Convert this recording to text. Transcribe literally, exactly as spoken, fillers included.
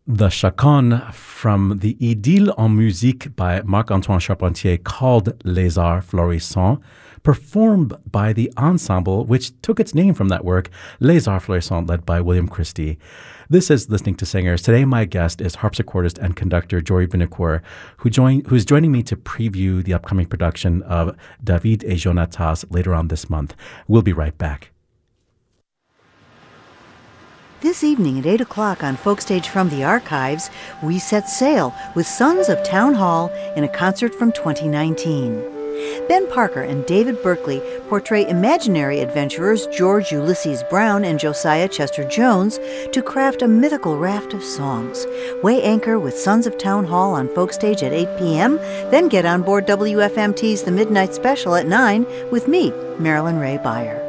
The chaconne from the Idylle en musique by Marc-Antoine Charpentier, called Les Arts Florissants, performed by the ensemble which took its name from that work, Les Arts Florissants, led by William Christie. This is Listening to Singers. Today my guest is harpsichordist and conductor Jory Vinocourt, who join, who's joining me to preview the upcoming production of David et Jonatas later on this month. We'll be right back. This evening at eight o'clock on Folkstage from the Archives, we set sail with Sons of Town Hall in a concert from twenty nineteen. Ben Parker and David Berkeley portray imaginary adventurers George Ulysses Brown and Josiah Chester Jones to craft a mythical raft of songs. Weigh anchor with Sons of Town Hall on Folkstage at eight p.m., then get on board W F M T's The Midnight Special at nine with me, Marilyn Ray Beyer.